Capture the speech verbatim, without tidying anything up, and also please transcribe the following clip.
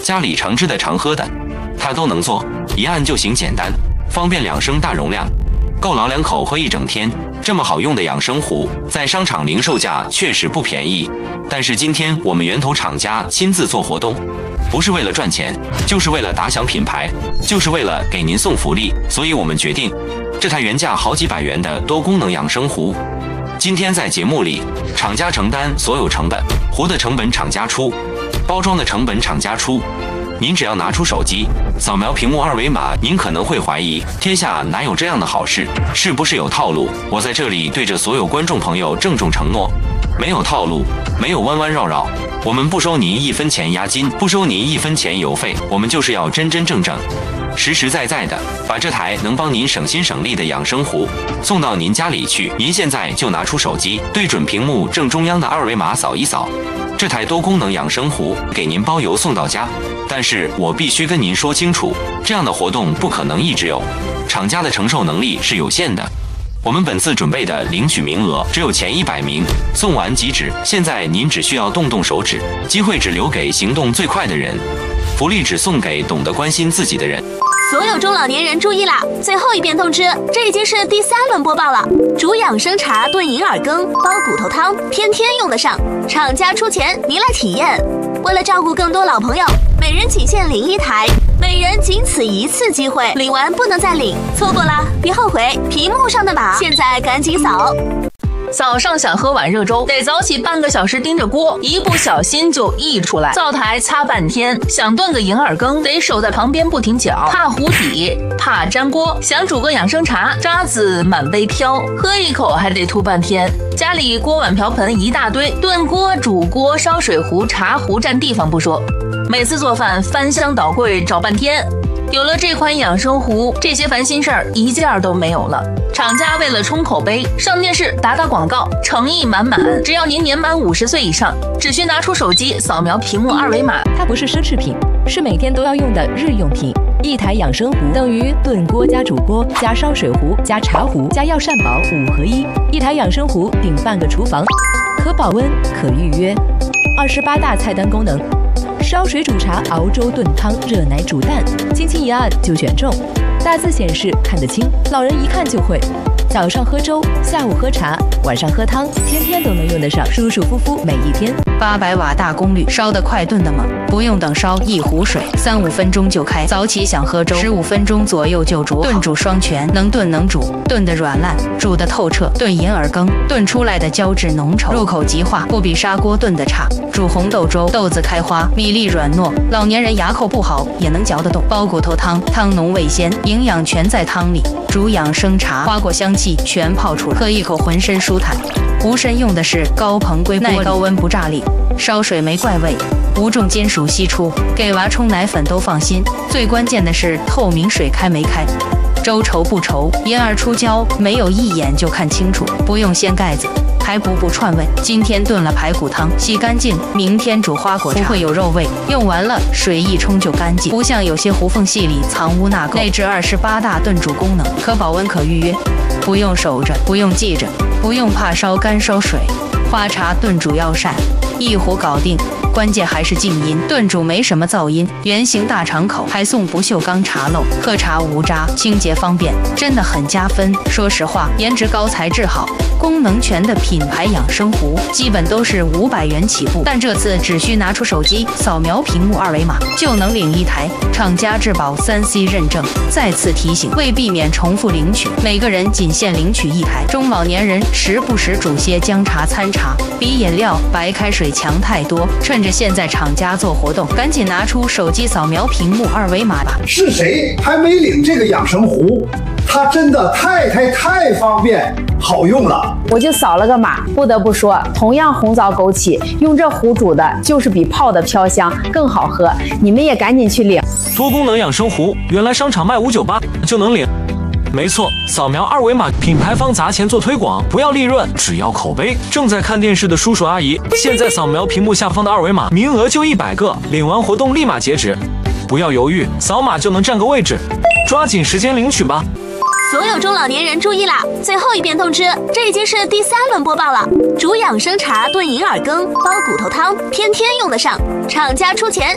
加里程汁的常喝的，他都能做，一按就行，简单方便，两升大容量，够老两口喝一整天。这么好用的养生壶，在商场零售价确实不便宜，但是今天我们源头厂家亲自做活动，不是为了赚钱，就是为了打响品牌，就是为了给您送福利，所以我们决定这台原价好几百元的多功能养生壶，今天在节目里，厂家承担所有成本，壶的成本厂家出，包装的成本厂家出。您只要拿出手机，扫描屏幕二维码，您可能会怀疑天下哪有这样的好事，是不是有套路？我在这里对着所有观众朋友郑重承诺，没有套路，没有弯弯绕绕，我们不收您一分钱押金，不收您一分钱邮费，我们就是要真真正正实实在在的把这台能帮您省心省力的养生壶送到您家里去。您现在就拿出手机，对准屏幕正中央的二维码扫一扫，这台多功能养生壶给您包邮送到家。但是我必须跟您说清楚，这样的活动不可能一直有，厂家的承受能力是有限的。我们本次准备的领取名额只有前一百名，送完即止。现在您只需要动动手指，机会只留给行动最快的人，福利只送给懂得关心自己的人。 所有中老年人注意啦！最后一遍通知，这已经是第三轮播报了。煮养生茶炖银耳羹，煲骨头汤，天天用得上。厂家出钱，您来体验。为了照顾更多老朋友，每人仅限领一台，每人仅此一次机会，领完不能再领，错过啦别后悔。屏幕上的码，现在赶紧扫。 早上想喝碗热粥，得早起半个小时盯着锅，一不小心就溢出来，灶台擦半天。想炖个银耳羹，得守在旁边不停搅，怕糊底，怕粘锅。想煮个养生茶，渣子满杯飘，喝一口还得吐半天。家里锅碗瓢盆一大堆，炖锅、煮锅、烧水壶、茶壶占地方不说，每次做饭翻箱倒柜找半天。有了这款养生壶，这些烦心事儿一件都没有了。厂家为了冲口碑，上电视打打广告，诚意满满。只要您年满五十岁以上，只需拿出手机扫描屏幕二维码。 它不是奢侈品，是每天都要用的日用品。一台养生壶等于炖锅加煮锅加烧水壶加茶壶加药膳宝五合一。一台养生壶顶半个厨房，可保温可预约。二十八大菜单功能。烧水煮茶、熬粥炖汤、热奶煮蛋，轻轻一按就选中。大字显示看得清，老人一看就会。早上喝粥，下午喝茶，晚上喝汤，天天都能用得上，舒舒服服每一天。 八百瓦大功率，烧得快，炖得猛，不用等烧，一壶水三五分钟就开。早起想喝粥，十五分钟左右就煮好。炖煮双全，能炖能煮，炖得软烂，煮得透彻。炖银耳羹，炖出来的胶质浓稠，入口即化，不比砂锅炖的差。煮红豆粥，豆子开花，米粒软糯，老年人牙口不好也能嚼得动。煲骨头汤，汤浓味鲜，营养全在汤里。煮养生茶，花果香气全泡出来，喝一口浑身舒坦。壶身用的是高硼硅玻璃，耐高温不炸裂，烧水没怪味，无重金属析出，给娃冲奶粉都放心。最关键的是透明，水开没开，粥稠不稠，银耳出胶没有一眼就看清楚，不用掀盖子，还补补串味。今天炖了排骨汤，洗干净，明天煮花果茶，不会有肉味，用完了水一冲就干净，不像有些壶缝隙里藏污纳垢。内置二十八大炖煮功能，可保温可预约，不用守着，不用记着，不用怕烧干烧水。花茶炖煮药膳，一壶搞定。关键还是静音，炖煮没什么噪音，圆形大敞口，还送不锈钢茶漏，喝茶无渣，清洁方便，真的很加分。说实话，颜值高、材质好、功能全的品牌养生壶，基本都是五百元起步，但这次只需拿出手机扫描屏幕二维码，就能领一台，厂家质保三 C 认证。再次提醒，为避免重复领取，每个人仅限领取一台。中老年人时不时煮些姜茶参茶，比饮料、白开水强太多。趁着现在厂家做活动，赶紧拿出手机扫描屏幕二维码吧。 是谁还没领这个养生壶？它真的太太太方便好用了。 我就扫了个码，不得不说，同样红枣枸杞，用这壶煮的就是比泡的飘香更好喝。你们也赶紧去领多功能养生壶，原来商场卖五九八就能领。没错，扫描二维码，品牌方砸钱做推广，不要利润，只要口碑。正在看电视的叔叔阿姨，现在扫描屏幕下方的二维码，名额就一百个，领完活动立马截止，不要犹豫，扫码就能占个位置，抓紧时间领取吧。 所有中老年人注意啦！最后一遍通知，这已经是第三轮播报了。煮养生茶炖银耳羹，煲骨头汤，天天用得上。厂家出钱。